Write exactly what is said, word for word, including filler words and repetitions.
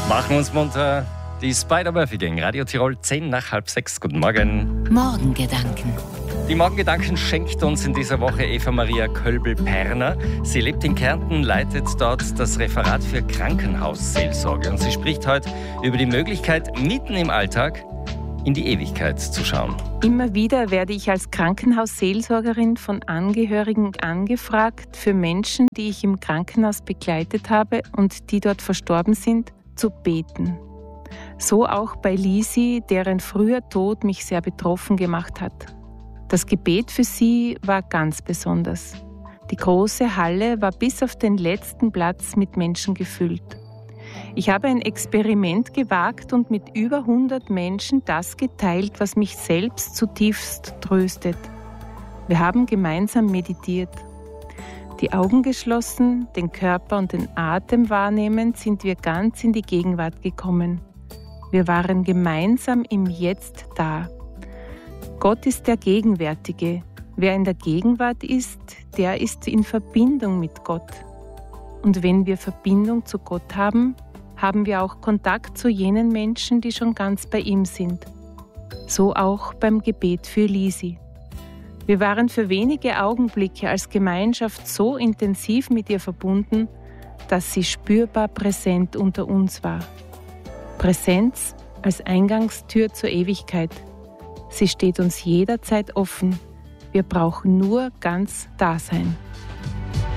Machen wir uns munter. Die Spider-Murphy Gang, Radio Tirol, zehn nach halb sechs. Guten Morgen. Morgengedanken. Die Morgengedanken schenkt uns in dieser Woche Eva Maria Kölbel-Perner. Sie lebt in Kärnten, leitet dort das Referat für Krankenhausseelsorge. Und sie spricht heute über die Möglichkeit, mitten im Alltag in die Ewigkeit zu schauen. Immer wieder werde ich als Krankenhausseelsorgerin von Angehörigen angefragt, für Menschen, die ich im Krankenhaus begleitet habe und die dort verstorben sind, zu beten. So auch bei Lisi, deren früher Tod mich sehr betroffen gemacht hat. Das Gebet für sie war ganz besonders. Die große Halle war bis auf den letzten Platz mit Menschen gefüllt. Ich habe ein Experiment gewagt und mit über hundert Menschen das geteilt, was mich selbst zutiefst tröstet. Wir haben gemeinsam meditiert. Die Augen geschlossen, den Körper und den Atem wahrnehmend, sind wir ganz in die Gegenwart gekommen. Wir waren gemeinsam im Jetzt da. Gott ist der Gegenwärtige. Wer in der Gegenwart ist, der ist in Verbindung mit Gott. Und wenn wir Verbindung zu Gott haben, haben wir auch Kontakt zu jenen Menschen, die schon ganz bei ihm sind. So auch beim Gebet für Lisi. Wir waren für wenige Augenblicke als Gemeinschaft so intensiv mit ihr verbunden, dass sie spürbar präsent unter uns war. Präsenz als Eingangstür zur Ewigkeit. Sie steht uns jederzeit offen. Wir brauchen nur ganz da sein.